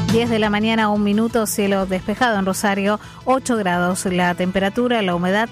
10 de la mañana, 1 minuto, cielo despejado en Rosario, 8 grados, la temperatura, la humedad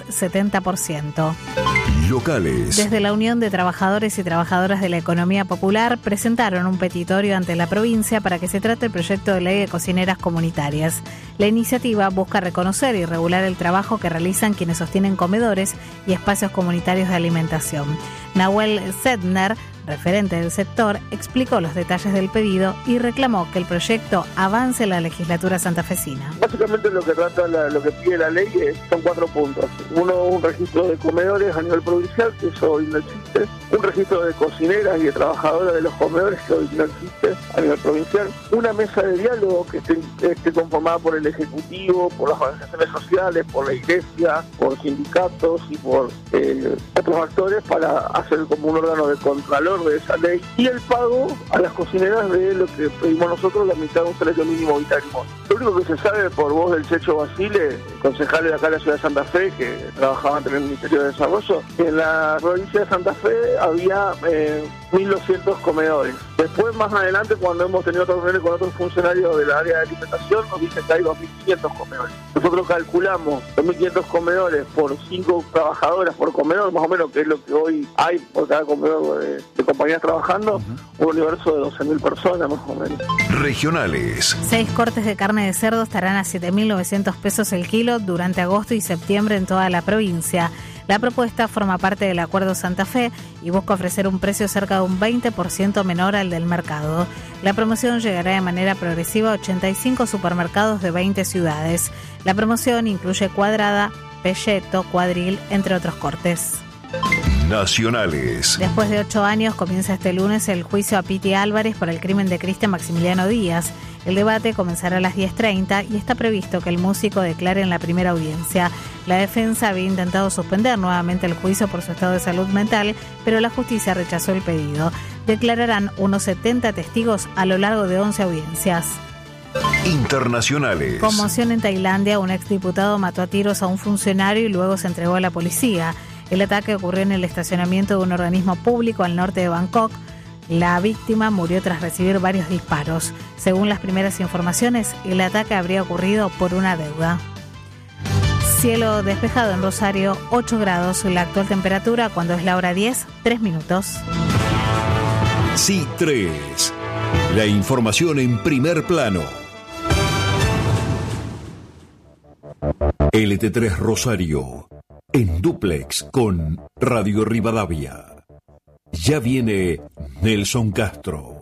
70%. Locales. Desde la Unión de Trabajadores y Trabajadoras de la Economía Popular presentaron un petitorio ante la provincia para que se trate el proyecto de ley de cocineras comunitarias. La iniciativa busca reconocer y regular el trabajo que realizan quienes sostienen comedores y espacios comunitarios de alimentación. Nahuel Sedner, referente del sector, explicó los detalles del pedido y reclamó que el proyecto avance en la legislatura santafesina. Básicamente lo que trata, lo que pide la ley son 4 puntos. Uno, un registro de comedores a nivel provincial, que eso hoy no existe. Un registro de cocineras y de trabajadoras de los comedores, que hoy no existe a nivel provincial. Una mesa de diálogo que esté conformada por el Ejecutivo, por las organizaciones sociales, por la Iglesia, por sindicatos y por otros actores para hacer como un órgano de contralor de esa ley, y el pago a las cocineras de lo que pedimos nosotros, la mitad de un salario mínimo vital. Lo único que se sabe por voz del Checho Basile, concejal de acá de la ciudad de Santa Fe, que trabajaba en el Ministerio de Desarrollo, en la provincia de Santa Fe había 1.200 comedores. Después, más adelante, cuando hemos tenido otras reuniones con otros funcionarios de la área de alimentación, nos dicen que hay 2.500 comedores. Nosotros calculamos 2.500 comedores por 5 trabajadoras por comedor, más o menos, que es lo que hoy hay por cada comedor de compañías trabajando, un universo de 12.000 personas, más o menos. Regionales. 6 cortes de carne de cerdo estarán a 7.900 pesos el kilo durante agosto y septiembre en toda la provincia. La propuesta forma parte del Acuerdo Santa Fe y busca ofrecer un precio cerca de un 20% menor al del mercado. La promoción llegará de manera progresiva a 85 supermercados de 20 ciudades. La promoción incluye cuadrada, pelleto, cuadril, entre otros cortes. Nacionales. Después de 8 años comienza este lunes el juicio a Piti Álvarez por el crimen de Cristian Maximiliano Díaz. El debate comenzará a las 10:30 y está previsto que el músico declare en la primera audiencia. La defensa había intentado suspender nuevamente el juicio por su estado de salud mental, pero la justicia rechazó el pedido. Declararán unos 70 testigos a lo largo de 11 audiencias. Internacionales. Conmoción en Tailandia, un exdiputado mató a tiros a un funcionario y luego se entregó a la policía. El ataque ocurrió en el estacionamiento de un organismo público al norte de Bangkok. La víctima murió tras recibir varios disparos. Según las primeras informaciones, el ataque habría ocurrido por una deuda. Cielo despejado en Rosario, 8 grados. La actual temperatura, cuando es la hora 10, 3 minutos. Sí, 3. La información en primer plano. LT3 Rosario, en dúplex con Radio Rivadavia. Ya viene Nelson Castro.